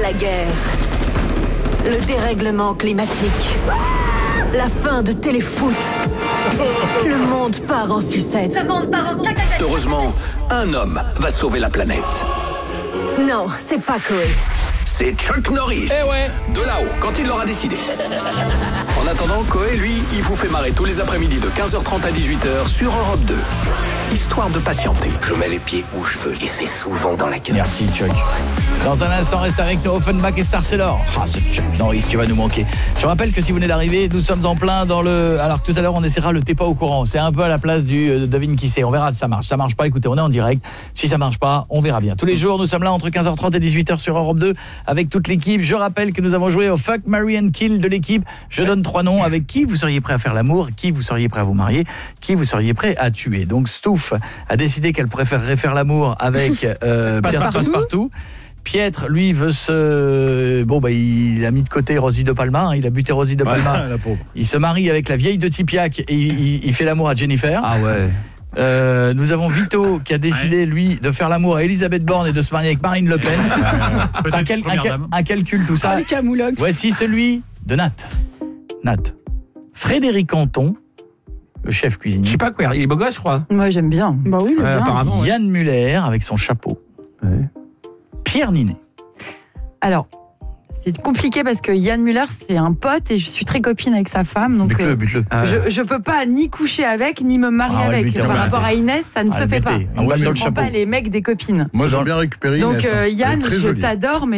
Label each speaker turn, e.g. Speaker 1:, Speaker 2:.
Speaker 1: la guerre, le dérèglement climatique, la fin de Téléfoot. Le monde part en sucette.
Speaker 2: Heureusement, un homme va sauver la planète.
Speaker 1: Non, c'est pas Koé.
Speaker 2: C'est Chuck Norris.
Speaker 3: Eh ouais.
Speaker 2: De là-haut, quand il l'aura décidé. En attendant, Koé, lui, il vous fait marrer tous les après-midi de 15h30 à 18h sur Europe 2. Histoire de patienter.
Speaker 4: Je mets les pieds où je veux et c'est souvent dans la gueule.
Speaker 3: Merci Chuck. Dans un instant, reste avec nous Offenbach et Star Sailor. Ah, ce Chuck Norris, tu vas nous manquer. Je rappelle que si vous venez d'arriver, nous sommes en plein dans le... Alors tout à l'heure, on essaiera le T'es pas au courant. C'est un peu à la place du devine qui c'est. On verra si ça marche. Ça marche pas, écoutez, on est en direct. Si ça marche pas, on verra bien. Tous les jours, nous sommes là entre 15h30 et 18h sur Europe 2 avec toute l'équipe. Je rappelle que nous avons joué au Fuck, Marry and Kill de l'équipe. Je donne 3 noms avec qui vous seriez prêt à faire l'amour, qui vous seriez prêt à vous marier, qui vous seriez prêt à tuer. Donc Stouff a décidé qu'elle préférerait faire l'amour avec Pierre Passepartout. Pietre, lui, veut se... Bon, il a mis de côté Rosie de Palma, il a buté Rosie de Palma. Il se marie avec la vieille de Tipiac et il fait l'amour à Jennifer.
Speaker 5: Ah ouais.
Speaker 3: Nous avons Vito qui a décidé, lui, de faire l'amour à Elisabeth Borne et de se marier avec Marine Le Pen. Un calcul, tout ça. Voici celui de Nat. Frédéric Canton, le chef cuisinier.
Speaker 5: Je sais pas quoi, il est beau gosse, je crois.
Speaker 6: Moi, j'aime bien.
Speaker 7: Bah oui, bien.
Speaker 5: Apparemment.
Speaker 3: Yann Muller avec son chapeau.
Speaker 5: Ouais.
Speaker 3: Pierre Ninet.
Speaker 6: Alors, c'est compliqué parce que Yann Muller, c'est un pote et je suis très copine avec sa femme. Donc,
Speaker 3: Bute-le.
Speaker 6: je peux pas ni coucher avec, ni me marier avec. Par rapport à Inès, ça ne se fait pas.
Speaker 3: On va dans le
Speaker 6: Je prends pas les mecs des copines.
Speaker 8: Moi, j'aime bien récupérer Inès.
Speaker 6: Donc, Yann, je t'adore, mais